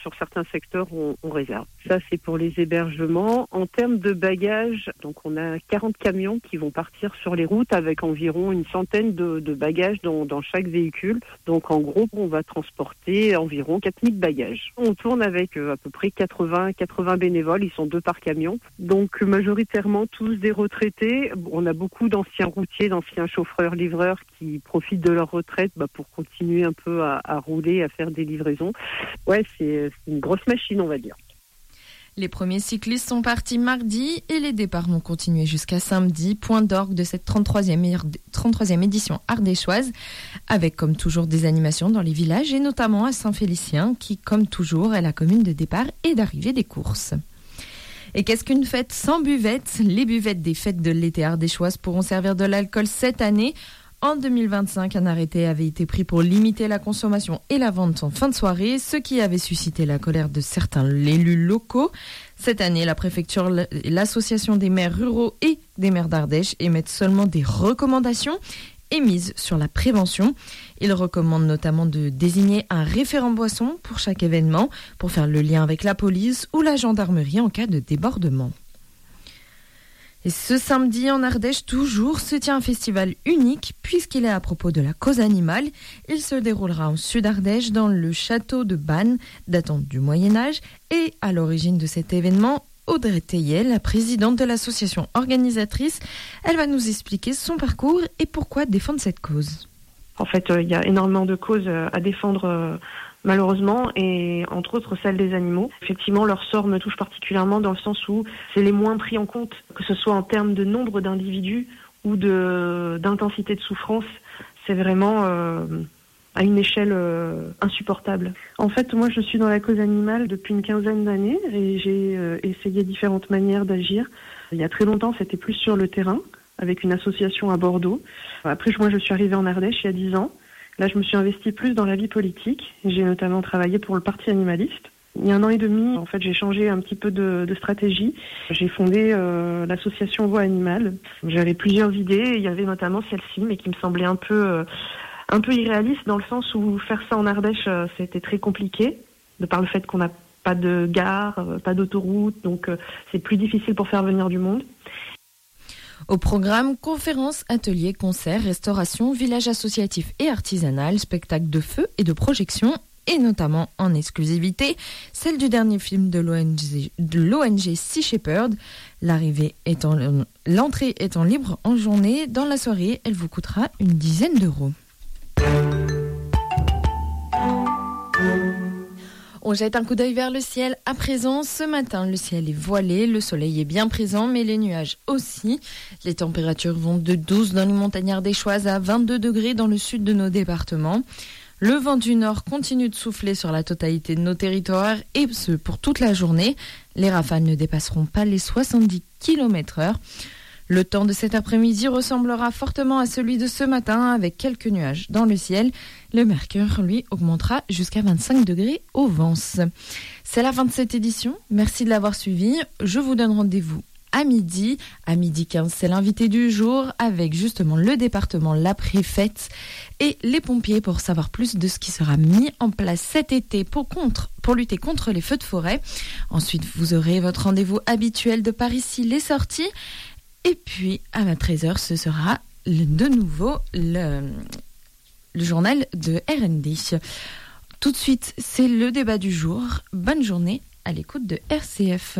sur certains secteurs, on réserve. Ça, c'est pour les hébergements. En termes de bagages, donc on a 40 camions qui vont partir sur les routes avec environ une centaine de bagages dans chaque véhicule. Donc en gros, on va transporter environ 4000 bagages. On tourne avec à peu près 80 bénévoles, ils sont 2 par camion. Donc majoritairement tous des retraités. On a beaucoup d'anciens routiers, d'anciens chauffeurs-livreurs qui profitent de leur retraite pour continuer un peu à rouler, à faire des livraisons. Ouais, c'est une grosse machine, on va dire. Les premiers cyclistes sont partis mardi et les départs vont continuer jusqu'à samedi, point d'orgue de cette 33e édition ardéchoise, avec comme toujours des animations dans les villages et notamment à Saint-Félicien qui, comme toujours, est la commune de départ et d'arrivée des courses. Et qu'est-ce qu'une fête sans buvette ? Les buvettes des fêtes de l'été ardéchoise pourront servir de l'alcool cette année. En 2025, un arrêté avait été pris pour limiter la consommation et la vente en fin de soirée, ce qui avait suscité la colère de certains élus locaux. Cette année, la préfecture, l'association des maires ruraux et des maires d'Ardèche émettent seulement des recommandations et misent sur la prévention. Ils recommandent notamment de désigner un référent boisson pour chaque événement pour faire le lien avec la police ou la gendarmerie en cas de débordement. Et ce samedi en Ardèche, toujours, se tient un festival unique puisqu'il est à propos de la cause animale. Il se déroulera au sud Ardèche dans le château de Bannes, datant du Moyen-Âge. Et à l'origine de cet événement, Audrey Théiel, la présidente de l'association organisatrice, elle va nous expliquer son parcours et pourquoi défendre cette cause. En fait, il y a énormément de causes à défendre malheureusement, et entre autres celle des animaux. Effectivement, leur sort me touche particulièrement dans le sens où c'est les moins pris en compte, que ce soit en termes de nombre d'individus ou d'intensité de souffrance. C'est vraiment à une échelle insupportable. En fait, moi, je suis dans la cause animale depuis une quinzaine d'années et j'ai essayé différentes manières d'agir. Il y a très longtemps, c'était plus sur le terrain, avec une association à Bordeaux. Après, moi, je suis arrivée en Ardèche il y a 10 ans. Là, je me suis investie plus dans la vie politique. J'ai notamment travaillé pour le Parti animaliste. Il y a 1 an et demi, en fait, j'ai changé un petit peu de stratégie. J'ai fondé l'association Voix Animale. J'avais plusieurs idées. Il y avait notamment celle-ci, mais qui me semblait un peu irréaliste dans le sens où faire ça en Ardèche, c'était très compliqué, de par le fait qu'on n'a pas de gare, pas d'autoroute, donc c'est plus difficile pour faire venir du monde. Au programme, conférences, ateliers, concerts, restauration, village associatif et artisanal, spectacles de feu et de projection, et notamment en exclusivité, celle du dernier film de l'ONG Sea Shepherd. L'entrée étant libre en journée, dans la soirée, elle vous coûtera une dizaine d'euros. On jette un coup d'œil vers le ciel. À présent, ce matin, le ciel est voilé, le soleil est bien présent, mais les nuages aussi. Les températures vont de 12 dans les montagnes ardéchoises à 22 degrés dans le sud de nos départements. Le vent du nord continue de souffler sur la totalité de nos territoires et ce pour toute la journée. Les rafales ne dépasseront pas les 70 km/h. Le temps de cet après-midi ressemblera fortement à celui de ce matin avec quelques nuages dans le ciel. Le mercure, lui, augmentera jusqu'à 25 degrés au Vence. C'est la fin de cette édition. Merci de l'avoir suivi. Je vous donne rendez-vous à midi. À midi 15, c'est l'invité du jour avec justement le département, la préfète et les pompiers pour savoir plus de ce qui sera mis en place cet été pour lutter contre les feux de forêt. Ensuite, vous aurez votre rendez-vous habituel de par ici, les sorties. Et puis, à 13h, ce sera de nouveau le journal de RND. Tout de suite, c'est le débat du jour. Bonne journée à l'écoute de RCF.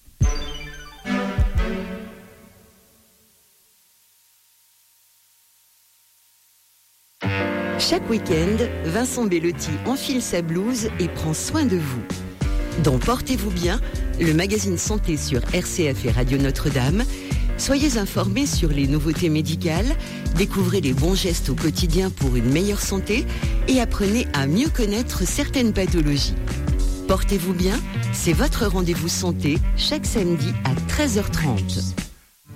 Chaque week-end, Vincent Bellotti enfile sa blouse et prend soin de vous. Dans Portez-vous bien, le magazine santé sur RCF et Radio Notre-Dame, soyez informés sur les nouveautés médicales, découvrez les bons gestes au quotidien pour une meilleure santé et apprenez à mieux connaître certaines pathologies. Portez-vous bien, c'est votre rendez-vous santé chaque samedi à 13h30.